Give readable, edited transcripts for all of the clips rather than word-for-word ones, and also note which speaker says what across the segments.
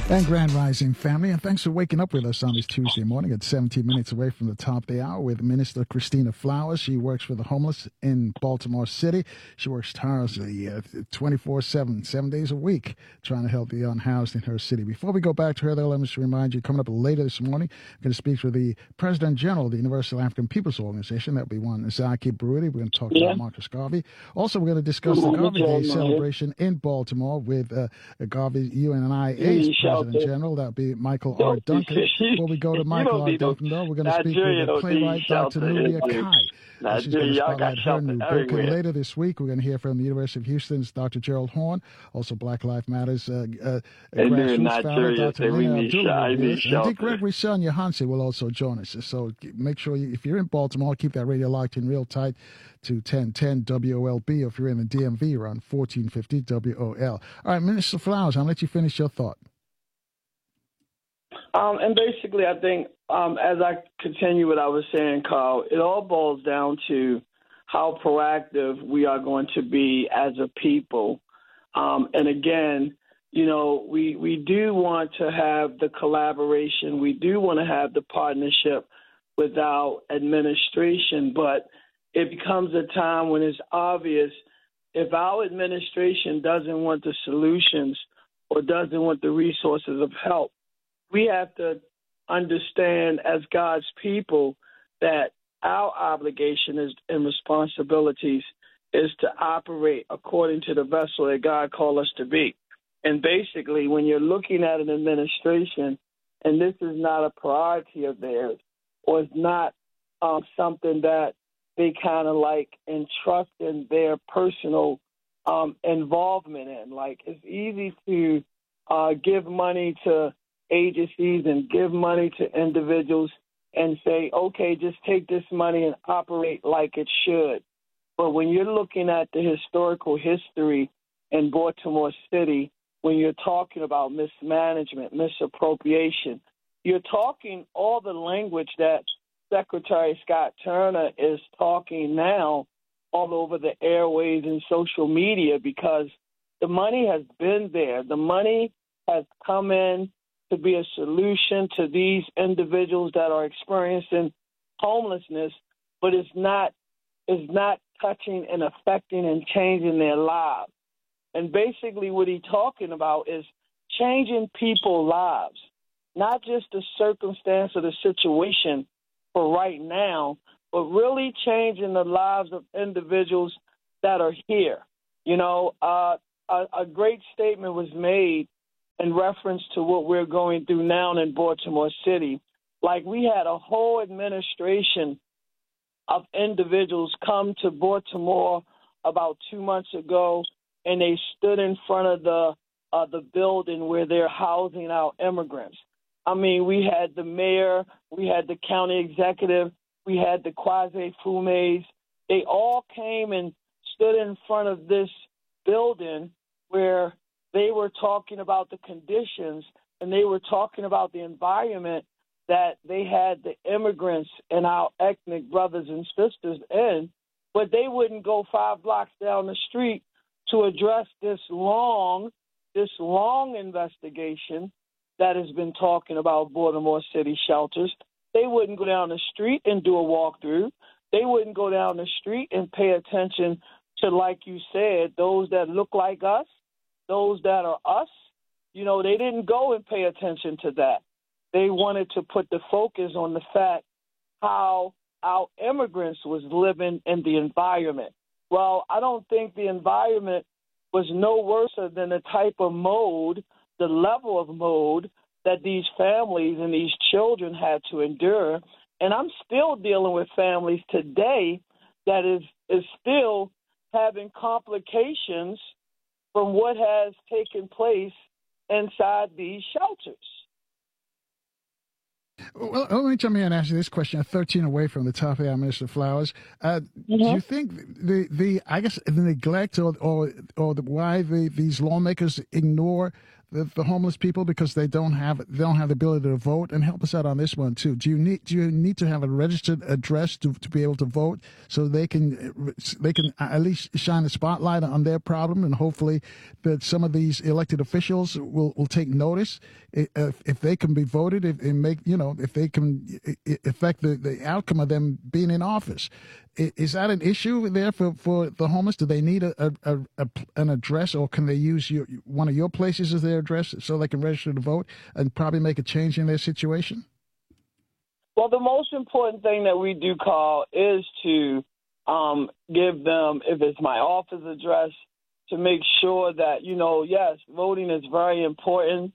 Speaker 1: And Grand Rising family, and thanks for waking up with us on this Tuesday morning at 17 minutes away from the top of the hour with Minister Christina Flowers. She works for the homeless in Baltimore City. She works tirelessly 24/7, 7 days a week, trying to help the unhoused in her city. Before we go back to her, though, let me just remind you, coming up later this morning, I'm going to speak with the President General of the Universal African Peoples Organization. That'll be one Zaki Baruti. We're going to talk about Marcus Garvey. Also, we're going to discuss the Garvey Day celebration in Baltimore with Garvey UNIA President General. That'll be Michael R. Duncan. Before we go to Michael R. Duncan, though, we're going to speak with the playwright Dr. Nubia Kai. She's going to spotlight her new book. And later this week, we're going to hear from the University of Houston's Dr. Gerald Horn, also Black Lives Matters grassroots founder, Dr. Lena Abdullah. And Dick Gregory's son, Yohansi, will also join us. So make sure, if you're in Baltimore, keep that radio locked in real tight to 1010 WOLB. Or if you're in the DMV, you're on 1450 WOL. All right, Minister Flowers, I'll let you finish your thought.
Speaker 2: And basically, I think as I continue what I was saying, Carl, it all boils down to how proactive we are going to be as a people. And again, we do want to have the collaboration. We do want to have the partnership with our administration. But it becomes a time when it's obvious if our administration doesn't want the solutions or doesn't want the resources of help, we have to understand as God's people that our obligation and responsibilities is to operate according to the vessel that God called us to be. And basically, when you're looking at an administration, and this is not a priority of theirs, or it's not something that they kind of like entrust in their personal involvement in. Like, it's easy to give money to agencies and give money to individuals and say, okay, just take this money and operate like it should. But when you're looking at the historical history in Baltimore City, when you're talking about mismanagement, misappropriation, you're talking all the language that Secretary Scott Turner is talking now all over the airways and social media, because the money has been there. The money has come in to be a solution to these individuals that are experiencing homelessness, but it's not touching and affecting and changing their lives. And basically what he's talking about is changing people's lives, not just the circumstance or the situation for right now, but really changing the lives of individuals that are here. A great statement was made in reference to what we're going through now in Baltimore City. Like, we had a whole administration of individuals come to Baltimore about 2 months ago, and they stood in front of the building where they're housing our immigrants. I mean, we had the mayor, we had the county executive, we had the quasi-fumes. They all came and stood in front of this building where they were talking about the conditions and they were talking about the environment that they had the immigrants and our ethnic brothers and sisters in, but they wouldn't go 5 blocks down the street to address this long investigation that has been talking about Baltimore City shelters. They wouldn't go down the street and do a walkthrough. They wouldn't go down the street and pay attention to, like you said, those that look like us, those that are us. They didn't go and pay attention to that. They wanted to put the focus on the fact how our immigrants was living in the environment. Well, I don't think the environment was no worse than the type of mode, the level of mode that these families and these children had to endure. And I'm still dealing with families today that is still having complications from what has taken place inside these shelters.
Speaker 1: Well, let me jump in and ask you this question. 13 away from the top of our Minister Flowers. Do you think the neglect or why these lawmakers ignore the homeless people because they don't have the ability to vote? And help us out on this one too. Do you need to have a registered address to be able to vote so they can at least shine a spotlight on their problem, and hopefully that some of these elected officials will take notice if they can be voted, if they can affect the outcome of them being in office. Is that an issue there for the homeless? Do they need an address, or can they use one of your places as their address so they can register to vote and probably make a change in their situation?
Speaker 2: Well, the most important thing that we do, Carl, is to give them, if it's my office address, to make sure that, yes, voting is very important.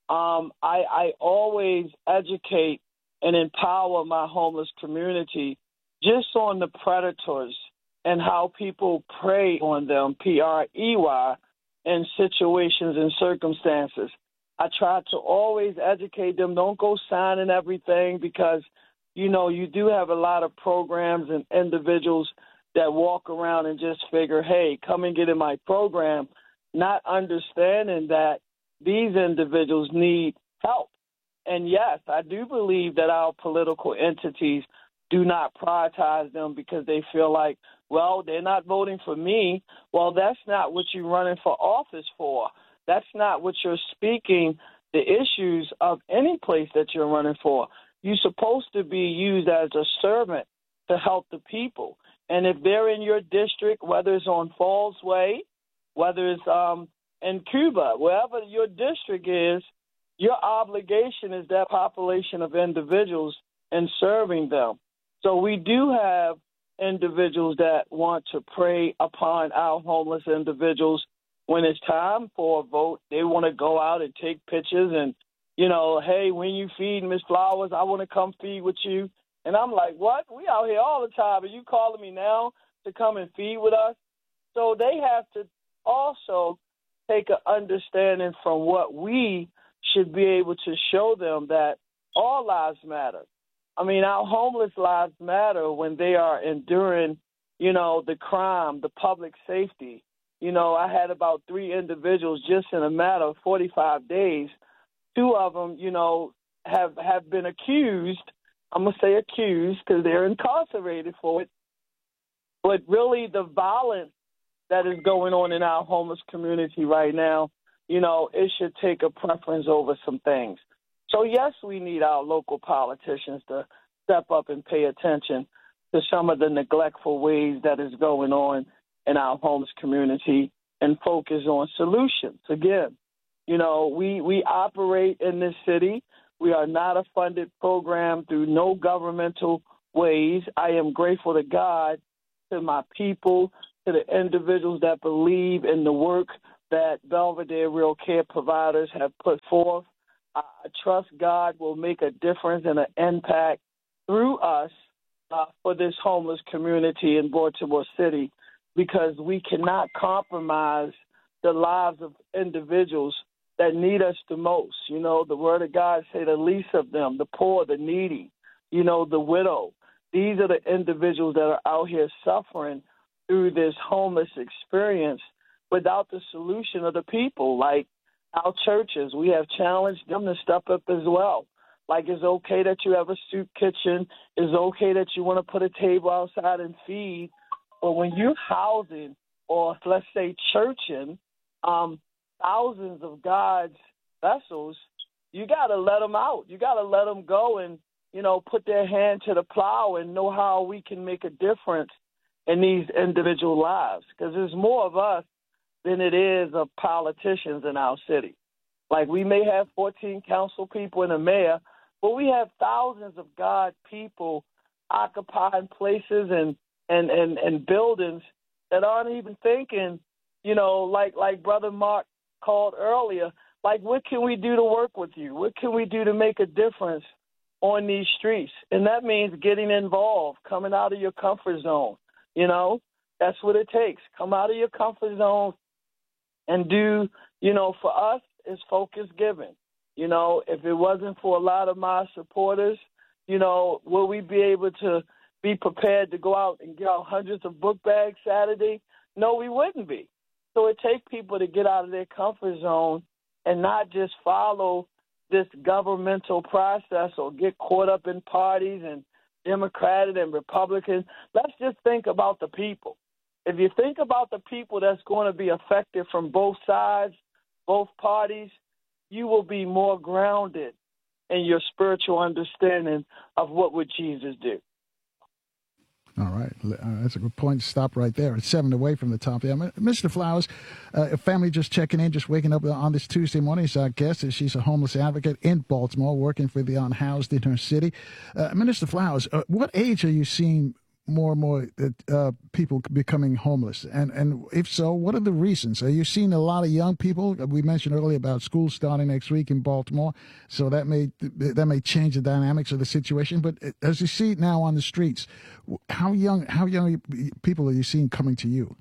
Speaker 2: I always educate and empower my homeless community just on the predators and how people prey on them, P-R-E-Y, in situations and circumstances. I try to always educate them. Don't go signing everything because, you do have a lot of programs and individuals that walk around and just figure, hey, come and get in my program, not understanding that these individuals need help. And yes, I do believe that our political entities do not prioritize them because they feel like, well, they're not voting for me. Well, that's not what you're running for office for. That's not what you're speaking the issues of any place that you're running for. You're supposed to be used as a servant to help the people. And if they're in your district, whether it's on Falls Way, whether it's in Cuba, wherever your district is, your obligation is that population of individuals and serving them. So we do have individuals that want to prey upon our homeless individuals. When it's time for a vote, they want to go out and take pictures and, hey, when you feed Miss Flowers, I want to come feed with you. And I'm like, what? We out here all the time. Are you calling me now to come and feed with us? So they have to also take an understanding from what we should be able to show them that all lives matter. I mean, our homeless lives matter when they are enduring, the crime, the public safety. I had about 3 individuals just in a matter of 45 days. 2 of them, have been accused. I'm going to say accused because they're incarcerated for it. But really the violence that is going on in our homeless community right now, it should take a preference over some things. So, yes, we need our local politicians to step up and pay attention to some of the neglectful ways that is going on in our homeless community and focus on solutions. Again, we operate in this city. We are not a funded program through no governmental ways. I am grateful to God, to my people, to the individuals that believe in the work that Belvedere Real Care providers have put forth. I trust God will make a difference and an impact through us for this homeless community in Baltimore City, because we cannot compromise the lives of individuals that need us the most. The Word of God say the least of them, the poor, the needy, the widow. These are the individuals that are out here suffering through this homeless experience without the solution of the people. Like our churches, we have challenged them to step up as well. Like, it's okay that you have a soup kitchen. It's okay that you want to put a table outside and feed. But when you're housing, or let's say churching, thousands of God's vessels, you got to let them out. You got to let them go and, put their hand to the plow and know how we can make a difference in these individual lives. Because there's more of us than it is of politicians in our city. Like, we may have 14 council people and a mayor, but we have thousands of God people occupying places and buildings that aren't even thinking, like Brother Mark called earlier, like, what can we do to work with you? What can we do to make a difference on these streets? And that means getting involved, coming out of your comfort zone. That's what it takes. Come out of your comfort zone and do, for us, it's focus giving. If it wasn't for a lot of my supporters, will we be able to be prepared to go out and get out hundreds of book bags Saturday? No, we wouldn't be. So it takes people to get out of their comfort zone and not just follow this governmental process or get caught up in parties and Democratic and Republican. Let's just think about the people. If you think about the people that's going to be affected from both sides, both parties, you will be more grounded in your spiritual understanding of what would Jesus do.
Speaker 1: All right. That's a good point. Stop right there. It's 7 away from the top there. Mr. Flowers, a family just checking in, just waking up on this Tuesday morning. He's our guest. She's a homeless advocate in Baltimore, working for the unhoused in her city. Minister Flowers, what age are you seeing more and more people becoming homeless? And if so, what are the reasons? Are you seeing a lot of young people? We mentioned earlier about school starting next week in Baltimore, so that may change the dynamics of the situation. But as you see it now on the streets, how young people are you seeing coming to you?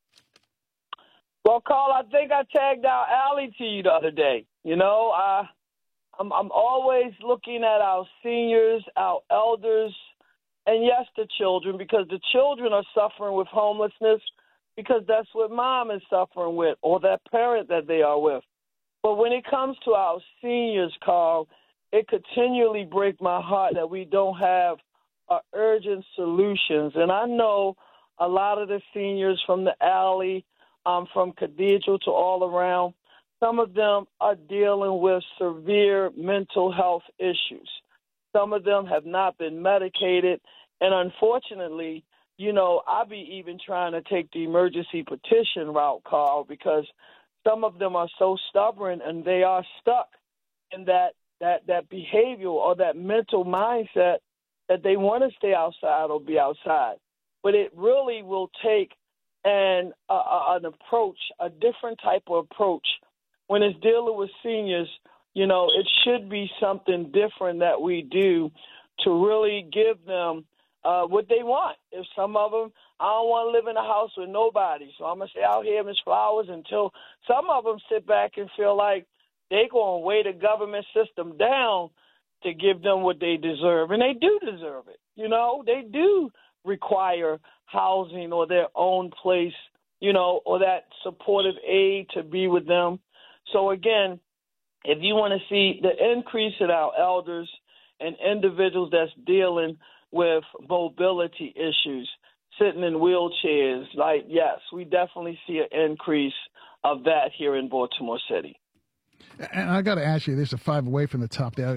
Speaker 2: Well, Carl, I think I tagged our alley to you the other day. You know, I'm always looking at our seniors, our elders, and yes, the children, because the children are suffering with homelessness because that's what mom is suffering with or that parent that they are with. But when it comes to our seniors, Carl, it continually breaks my heart that we don't have urgent solutions. And I know a lot of the seniors from the alley, from Cathedral to all around, some of them are dealing with severe mental health issues. Some of them have not been medicated. And unfortunately, you know, I be even trying to take the emergency petition route, Carl, because some of them are so stubborn and they are stuck in that behavioral or that mental mindset that they want to stay outside or be outside. But it really will take an approach, a different type of approach. When it's dealing with seniors, you know, it should be something different that we do to really give them what they want. If some of them, I don't want to live in a house with nobody, so I'm going to stay out here, Ms. Flowers, until some of them sit back and feel like they're going to weigh the government system down to give them what they deserve. And they do deserve it. You know, they do require housing or their own place, you know, or that supportive aid to be with them. So, again, if you want to see the increase in our elders and individuals that's dealing with mobility issues, sitting in wheelchairs, like, yes, we definitely see an increase of that here in Baltimore City.
Speaker 1: And I got to ask you, this is 5 away from the top there.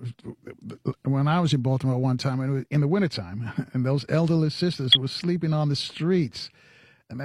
Speaker 1: When I was in Baltimore one time, in the wintertime, and those elderly sisters were sleeping on the streets. And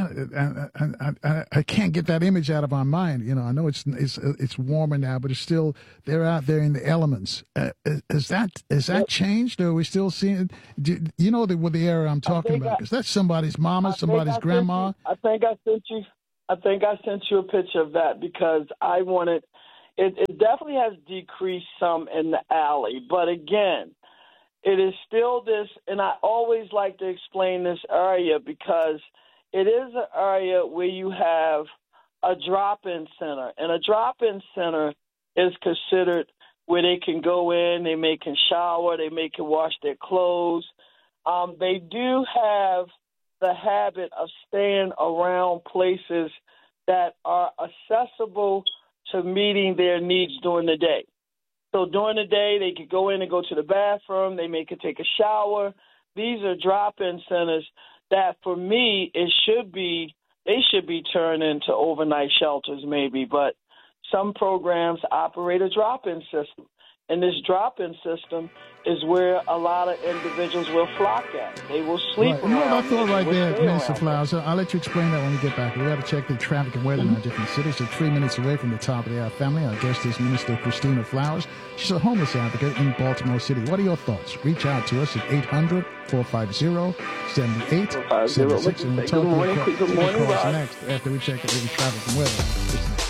Speaker 1: I can't get that image out of my mind. You know, I know it's warmer now, but it's still, they're out there in the elements. Has that changed, or are we still seeing? You know what the era I'm talking about? Because that's somebody's mama, somebody's grandma.
Speaker 2: I think I sent you a picture of that because I wanted. It definitely has decreased some in the alley, but again, it is still this. And I always like to explain this area because it is an area where you have a drop-in center, and a drop-in center is considered where they can go in, they may can shower, they may can wash their clothes. They do have the habit of staying around places that are accessible to meeting their needs during the day. So during the day, they could go in and go to the bathroom, they may could take a shower. These are drop-in centers that, for me, they should be turned into overnight shelters maybe, but some programs operate a drop-in system. And this drop-in system is where a lot of individuals will flock at. They will sleep around.
Speaker 1: You know what I thought right there, Minister Flowers? I'll let you explain that when we get back. We got to check the traffic and weather in our different cities. So 3 minutes away from the top of the hour family. Our guest is Minister Christina Flowers. She's a homeless advocate in Baltimore City. What are your thoughts? Reach out to us at 800-450-7876. And we'll talk to you next after we check the traffic and weather.